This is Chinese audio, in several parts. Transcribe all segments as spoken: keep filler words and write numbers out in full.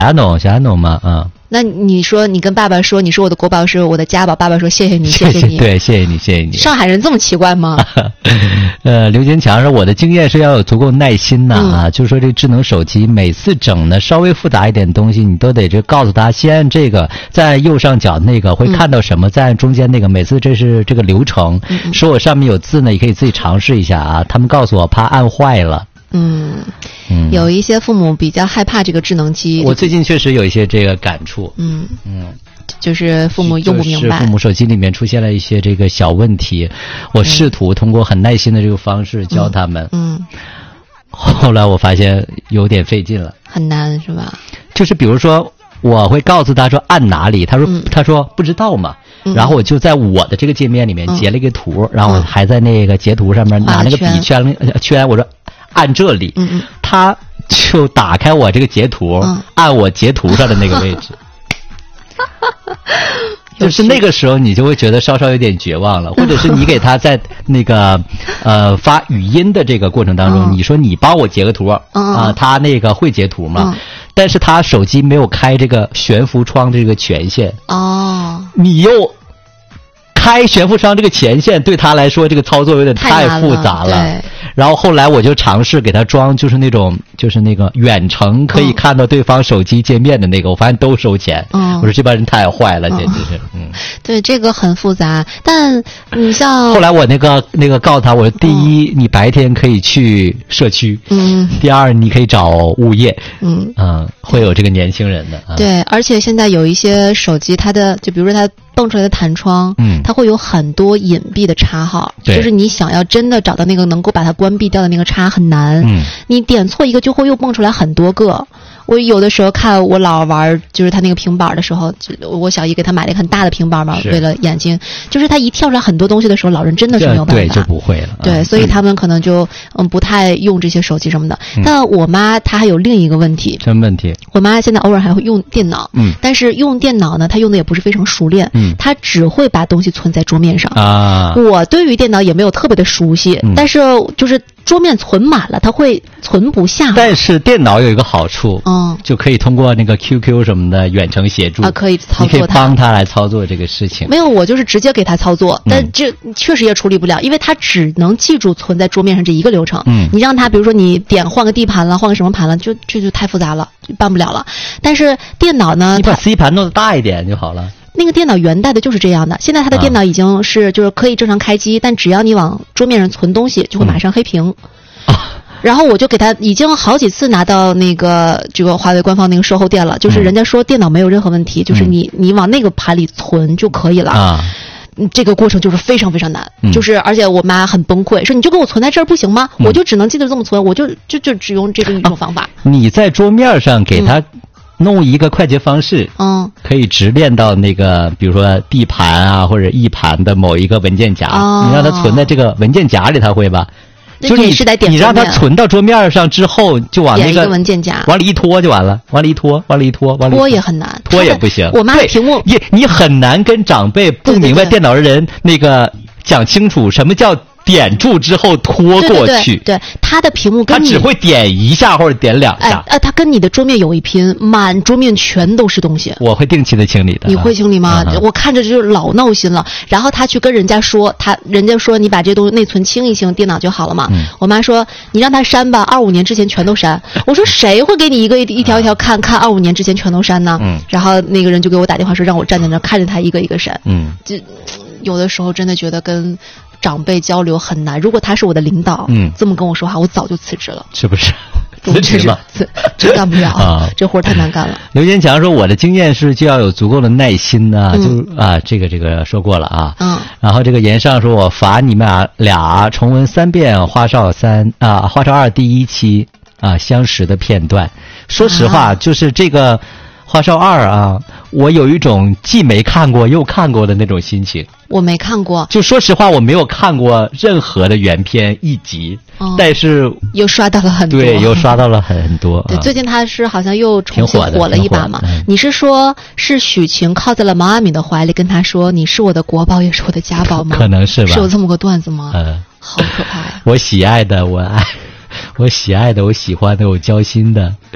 安农，小安农嘛，啊、嗯。 那你说，你跟爸爸说你是我的国宝，是我的家宝，爸爸说谢谢你，谢谢你。 对，谢谢你，谢谢你。 上海人这么奇怪吗？ 呃，刘坚强说，我的经验是要有足够耐心呐、啊， 嗯、 就说这智能手机每次整呢稍微复杂一点东西，你都得就告诉他，先按这个，再按右上角那个会看到什么，再按中间那个，每次这是这个流程。嗯、说我上面有字呢，也可以自己尝试一下啊。他们告诉我怕按坏了。 嗯，有一些父母比较害怕这个智能机。 我最近确实有一些这个感触。 嗯嗯，就是父母用不明白， 就是父母手机里面出现了一些这个小问题，我试图通过很耐心的这个方式教他们。嗯，嗯后来我发现有点费劲了， 很难是吧？ 就是比如说，我会告诉他说按哪里，他说、嗯、他说不知道嘛。嗯、然后我就在我的这个界面里面截了一个图，嗯、然后我还在那个截图上面拿那个笔圈圈，我说按这里， 嗯嗯， 他就打开我这个截图，嗯、按我截图上的那个位置。就是那个时候你就会觉得稍稍有点绝望了，或者是你给他在那个呃发语音的这个过程当中，嗯、你说你帮我截个图啊、 嗯呃，他那个会截图嘛， 嗯、 但是他手机没有开这个悬浮窗的这个权限哦， 你又开悬浮窗这个前线，对他来说这个操作有点太复杂了。 对， 然后后来我就尝试给他装，就是那种就是那个远程可以看到对方手机界面的那个，嗯、我发现都收钱。嗯，我说这帮人太坏了，嗯、简直是。嗯， 对，这个很复杂，但你像后来我那个那个告诉他，我说第一，嗯、你白天可以去社区， 嗯， 第二你可以找物业， 嗯嗯，会有这个年轻人的。嗯、 对，而且现在有一些手机，它的就比如说它蹦出来的弹窗， 嗯， 它会有很多隐蔽的插号，就是你想要真的找到那个能够把它关闭掉的那个插很难， 嗯， 你点错一个就会又蹦出来很多个。我有的时候看我老玩，就是他那个平板的时候，我小姨给他买了一个很大的平板嘛，为了眼睛，就是他一跳出来很多东西的时候，老人真的是没有办法， 对，就不会了。 对， 嗯、 所以他们可能就嗯不太用这些手机什么的。嗯、但我妈她还有另一个问题， 什么问题？ 我妈现在偶尔还会用电脑， 嗯， 但是用电脑呢，她用的也不是非常熟练， 嗯， 她只会把东西存在桌面上啊。 我对于电脑也没有特别的熟悉， 嗯、 但是就是桌面存满了，它会存不下。 但是电脑有一个好处， 嗯， 就可以通过那个 Q Q 什么的远程协助啊，可以操作它， 你可以帮他来操作这个事情。 没有，我就是直接给他操作， 嗯、 但这确实也处理不了，因为他只能记住存在桌面上这一个流程。 嗯， 你让他比如说你点换个 D 盘了，换个什么盘了，就这就太复杂了，就办不了了。但是电脑呢， 你把 C 盘弄得大一点就好了。 那个电脑元代的就是这样的，现在它的电脑已经是就是可以正常开机，但只要你往桌面上存东西，就会马上黑屏。 嗯然后我就给他已经好几次拿到那个这个华为官方那个售后店了，就是人家说电脑没有任何问题，嗯、就是你你往那个盘里存就可以了。 啊， 这个过程就是非常非常难， 嗯、 就是而且我妈很崩溃，说你就给我存在这儿不行吗？嗯、我就只能记得这么存，我就就就只用这个一种方法。 啊、你在桌面上给他弄一个快捷方式， 嗯， 可以直链到那个比如说 D 盘啊或者 E 盘的某一个文件夹， 哦、 你让它存在这个文件夹里，他会吧？就是你是得点你让它存到桌面上之后，就往那个文件夹往里一拖就完了，往里一拖，往里一拖，往里拖也很难， 拖也不行。 我妈的屏幕， 你你很难跟长辈不明白电脑的人那个讲清楚什么叫点住之后拖过去。 对对对对，它的屏幕跟你他只会点一下或者点两下。 哎，它跟你的桌面有一拼，满桌面全都是东西。 我会定期的清理的。 你会清理吗？ 嗯、 我看着就老闹心了。然后他去跟人家说，他人家说你把这东西内存清一清，电脑就好了嘛。 嗯、 我妈说你让他删吧，二五年之前全都删。我说谁会给你一个一条一条看、嗯、看二五年之前全都删呢？ 嗯。 然后那个人就给我打电话说让我站在那看着他一个一个删。 嗯。 就有的时候真的觉得跟长辈交流很难。如果他是我的领导， 嗯， 这么跟我说话，我早就辞职了。 是不是？ 辞职嘛，这这干不了啊， 这活太难干了。 刘坚强说：“我的经验是就要有足够的耐心呢、啊， 嗯、 就啊，这个这个说过了啊。 嗯。 然后这个严尚说：我罚你们俩俩重温三遍《花少三》啊，《花少二》第一期啊相识的片段。说实话，啊、就是这个。”花少二啊，我有一种既没看过又看过的那种心情。 我没看过， 就说实话，我没有看过任何的原片一集，哦、但是又刷到了很多， 对，又刷到了很多。 对， 啊、 最近他是好像又重新火了一把嘛。 嗯、 你是说，是许晴靠在了毛阿敏的怀里，跟他说：“你是我的国宝，也是我的家宝吗？” 可能是吧？ 是有这么个段子吗？ 嗯， 好可怕呀！ 我喜爱的，我爱，我喜爱的，我喜欢的，我交心的。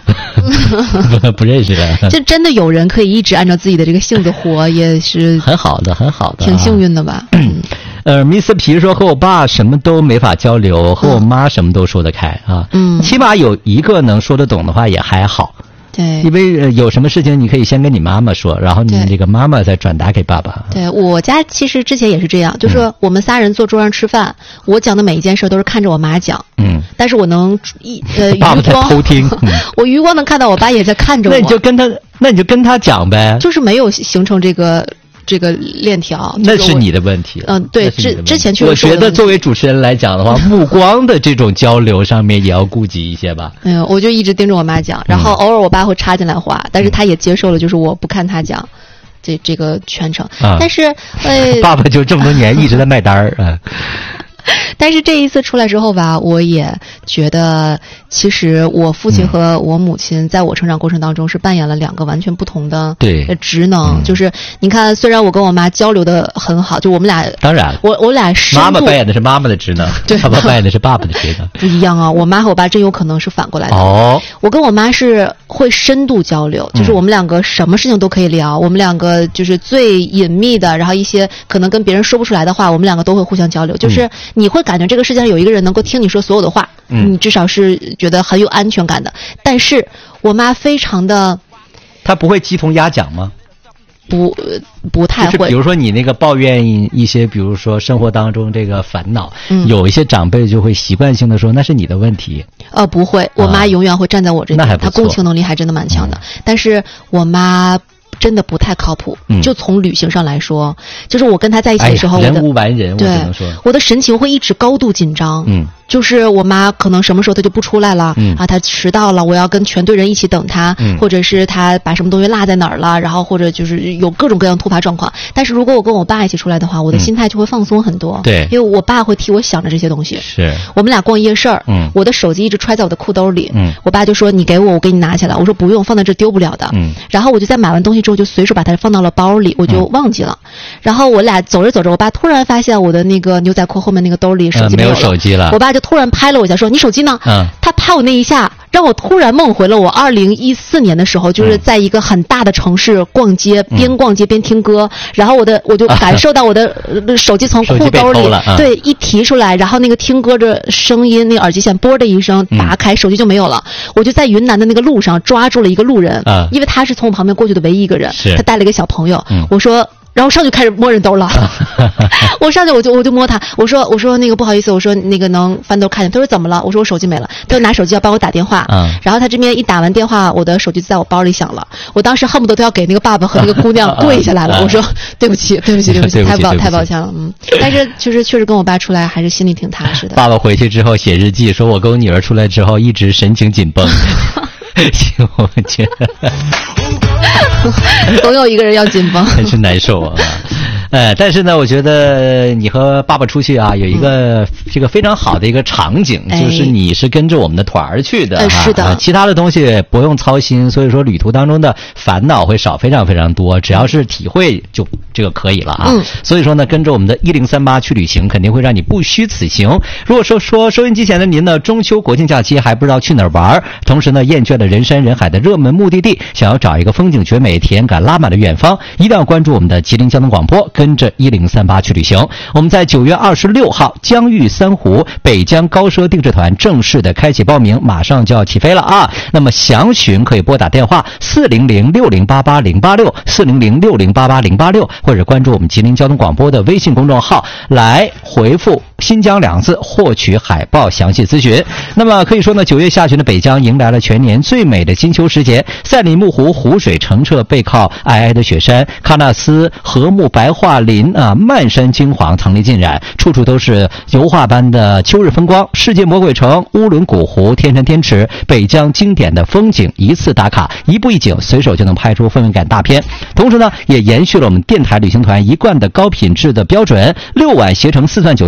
不不认识的。 就真的有人可以一直按照自己的这个性子活，也是很好的，很好的， 挺幸运的吧。 嗯呃 ，Miss 皮说和我爸什么都没法交流，和我妈什么都说得开啊。嗯，起码有一个能说得懂的话也还好。 对， 因为、呃、有什么事情你可以先跟你妈妈说，然后你这个妈妈再转达给爸爸。 对，我家其实之前也是这样，就是说我们仨人坐桌上吃饭，嗯、我讲的每一件事都是看着我妈讲。嗯，但是我能一呃爸爸在偷听， 嗯、我余光能看到我爸也在看着我。 那你就跟他，那你就跟他讲呗。 就是没有形成这个。这个链条， 那是你的问题。 嗯，对，之之前确实我觉得作为主持人来讲的话，目光的这种交流上面也要顾及一些吧。 嗯，我就一直盯着我妈讲，然后偶尔我爸会插进来话，嗯、但是他也接受了，就是我不看他讲，这这个全程。啊、但是呃， 爸爸就这么多年一直在卖单儿啊。 但是这一次出来之后吧，我也觉得，其实我父亲和我母亲在我成长过程当中是扮演了两个完全不同的对职能。嗯、就是你看，虽然我跟我妈交流的很好，就我们俩当然， 我我俩妈妈扮演的是妈妈的职能， 对， 爸爸扮演的是爸爸的职能， 不一样啊！我妈和我爸真有可能是反过来的。 哦， 我跟我妈是会深度交流，就是我们两个什么事情都可以聊，嗯、我们两个就是最隐秘的，然后一些可能跟别人说不出来的话，我们两个都会互相交流，就是你会感觉这个世界上有一个人能够听你说所有的话，嗯，你至少是觉得很有安全感的。但是我妈非常的， 她不会鸡同鸭讲吗？ 不，不太会。 就是比如说你那个抱怨一些，比如说生活当中这个烦恼，嗯、有一些长辈就会习惯性的说那是你的问题。 呃，不会，我妈永远会站在我这边， 啊、 她共情能力还真的蛮强的。嗯、但是我妈。真的不太靠谱，嗯、就从旅行上来说，就是我跟他在一起的时候， 哎、人无完人， 对， 我只能说， 我的神情会一直高度紧张，嗯，就是我妈可能什么时候她就不出来了，嗯啊，她迟到了，我要跟全队人一起等她，嗯，或者是她把什么东西落在哪儿了，然后或者就是有各种各样突发状况。但是如果我跟我爸一起出来的话，我的心态就会放松很多， 对、嗯， 因为我爸会替我想着这些东西， 是， 我们俩逛夜市儿，嗯，我的手机一直揣在我的裤兜里，嗯，我爸就说你给我，我给你拿起来，我说不用，放在这丢不了的，嗯，然后我就在买完东西之后就随手把它放到了包里，我就忘记了。嗯、然后我俩走着走着，我爸突然发现我的那个牛仔裤后面那个兜里手机没有了， 嗯、没有手机了。 我爸就突然拍了我一下，说：“你手机呢？”嗯，他拍我那一下，让我突然梦回了我二零一四年的时候，就是在一个很大的城市逛街，嗯、边逛街边听歌，然后我的我就感受到我的、啊、手机从裤兜里、 啊、 对一提出来，然后那个听歌的声音，那个耳机线啵的一声打开，嗯、手机就没有了。我就在云南的那个路上抓住了一个路人，啊、因为他是从我旁边过去的唯一一个人，他带了一个小朋友，嗯、我说。然后上去开始摸人兜了，我上去我就我就摸他，我说我说那个不好意思，我说那个能翻兜看见，他说怎么了？我说我手机没了，他就拿手机要帮我打电话，嗯、然后他这边一打完电话，我的手机就在我包里响了，我当时恨不得都要给那个爸爸和那个姑娘跪下来了，我说对不起对不起对不起，太抱太抱歉了，嗯，但是就是确实跟我爸出来还是心里挺踏实的。 爸爸回去之后写日记，说我跟我女儿出来之后一直神情紧绷，行，我觉得。 总有一个人要紧绷， 很是难受啊。呃，但是呢，我觉得你和爸爸出去啊，有一个、嗯、这个非常好的一个场景，哎、就是你是跟着我们的团儿去的、 呃，是的、 啊，其他的东西不用操心，所以说旅途当中的烦恼会少非常非常多，只要是体会就这个可以了啊。嗯，所以说呢，跟着我们的一零三八去旅行，肯定会让你不虚此行。如果说说收音机前的您呢，中秋国庆假期还不知道去哪儿玩，同时呢，厌倦了人山人海的热门目的地，想要找一个风景绝美、体验感拉满的远方，一定要关注我们的吉林交通广播。跟着一零三八去旅行，我们在九月二十六号江豫三湖北疆高奢定制团正式的开启报名，马上就要起飞了啊！那么详询可以拨打电话四零零六零八八零八六四零零六零八八零八六，或者关注我们吉林交通广播的微信公众号来回复新疆两字获取海报详细咨询。那么可以说呢，九月下旬的北疆迎来了全年最美的金秋时节，赛里木湖湖水澄澈，背靠皑皑的雪山，喀纳斯禾木白桦林啊，漫山金黄层林尽染，处处都是油画般的秋日风光。世界魔鬼城、乌伦古湖、天山天池，北疆经典的风景一次打卡，一步一景，随手就能拍出氛围感大片。同时呢，也延续了我们电台旅行团一贯的高品质的标准，六晚携程四钻酒店加上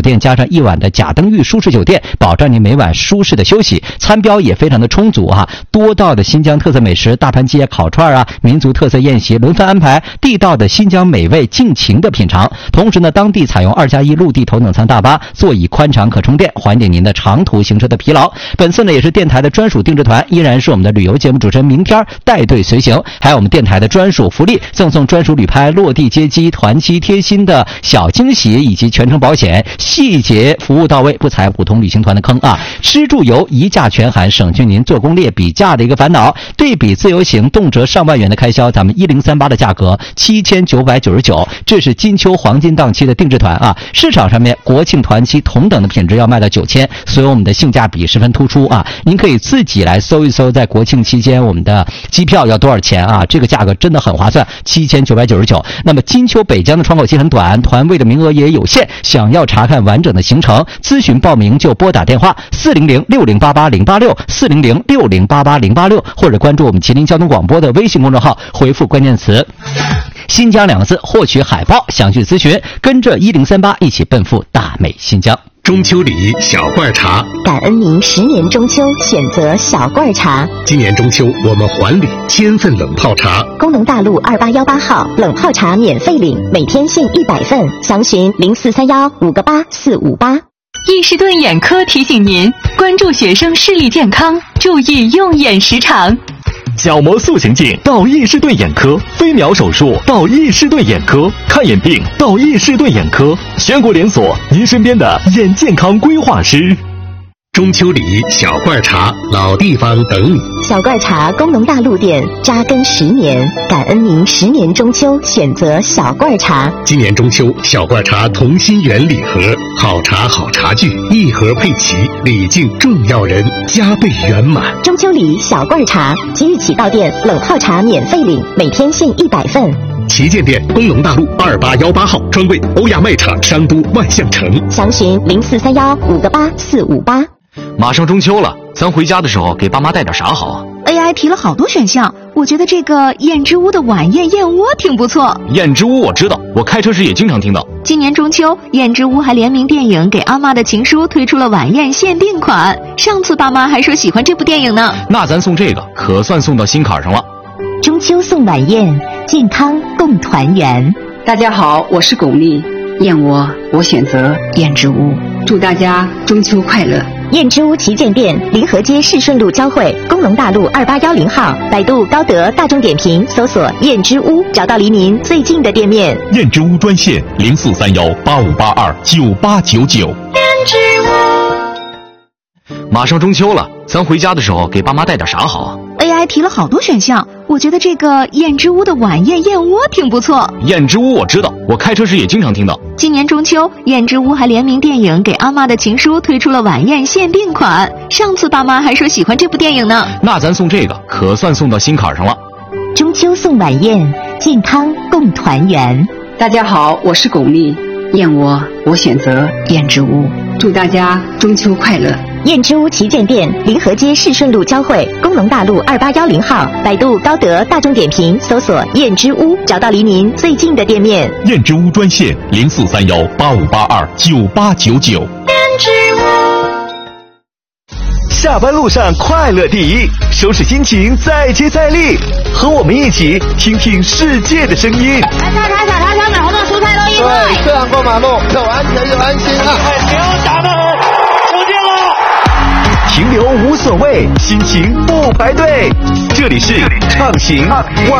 上一晚的贾登峪舒适酒店，保障您每晚舒适的休息。餐标也非常的充足哈、啊，多道的新疆特色美食，大盘鸡、烤串啊，民族特色宴席轮番安排，地道的新疆美味尽情的品尝。同时呢，当地采用二加一陆地头等舱大巴，座椅宽敞可充电，缓解您的长途行车的疲劳。本次呢也是电台的专属定制团，依然是我们的旅游节目主持人明天带队随行，还有我们电台的专属福利，赠送专属旅拍、落地接机、团期贴心的小惊喜，以及全程保险，细节服务到位，不踩普通旅行团的坑啊！吃住游一价全含，省去您做攻略比价的一个烦恼。对比自由行动辄上万元的开销，咱们一零三八的价格七千九百九十九，这是金秋黄金档期的定制团啊！市场上面国庆团期同等的品质要卖到九千，所以我们的性价比十分突出啊！您可以自己来搜一搜，在国庆期间我们的机票要多少钱啊？这个价格真的很划算，七千九百九十九。那么金秋北疆的窗口期很短，团位的名额也有限，想要查看完整的行程，咨询报名就拨打电话四零零六零八八零八六四零零六零八八零八六，或者关注我们吉林交通广播的微信公众号，回复关键词新疆两个字获取海报，详细咨询，跟着一零三八一起奔赴大美新疆。 中秋礼小罐茶， 感恩您十年中秋选择小罐茶。 今年中秋我们还礼千份冷泡茶， 工农大路二八幺八号冷泡茶免费领，每天限一百份，详询零四三幺五个八四五八。 易士顿眼科提醒您关注学生视力健康，注意用眼时长。 角膜塑形镜到易士顿眼科，飞秒手术到易士顿眼科，看眼病到易士顿眼科，全国连锁，您身边的眼健康规划师。 中秋礼小罐茶，老地方等你。 小罐茶工农大路店扎根十年，感恩您十年中秋选择小罐茶。 今年中秋小罐茶同心圆礼盒，好茶好茶具，一盒配齐，礼敬重要人，加倍圆满。 中秋礼小罐茶，即日起到店冷泡茶免费领，每天限一百份。 旗舰店工农大路二八幺八号，专柜欧亚卖场商都万象城， 详询零四三幺五个八四五八。 马上中秋了，咱回家的时候给爸妈带点啥好啊？ A I 提了好多选项，我觉得这个燕之屋的晚宴燕窝挺不错。 燕之屋我知道，我开车时也经常听到。 今年中秋，燕之屋还联名电影《给阿妈的情书》推出了晚宴限定款。上次爸妈还说喜欢这部电影呢。 那咱送这个，可算送到心坎上了。 中秋送晚宴，健康共团圆。 大家好，我是巩俐，燕窝我选择燕之屋，祝大家中秋快乐。 燕之屋旗舰店临河街市顺路交汇，工农大路二八幺零号，百度高德大众点评搜索燕之屋，找到离您最近的店面。 燕之屋专线零四三幺八五八二九八九九。燕之屋。马上中秋了，咱回家的时候给爸妈带点啥好啊？ A I 提了好多选项，我觉得这个燕之屋的晚宴燕窝挺不错。 燕之屋我知道，我开车时也经常听到。 今年中秋，燕之屋还联名电影《给阿妈的情书》推出了晚宴限定款。上次爸妈还说喜欢这部电影呢。 那咱送这个，可算送到心坎上了。 中秋送晚宴，健康共团圆。 大家好，我是巩俐，燕窝我选择燕之屋，祝大家中秋快乐。 燕之屋旗舰店临河街市顺路交汇，工农大路二八幺零号，百度高德大众点评搜索燕之屋，找到离您最近的店面。 燕之屋专线零四三幺八五八二九八九九。燕之屋。下班路上快乐第一，收拾心情再接再厉，和我们一起听听世界的声音。 来大茶小茶小买红豆蔬菜都一块。 对，这样过马路又安全又安心啊！ 停下的。 停留无所谓，心情不排队。这里是畅行网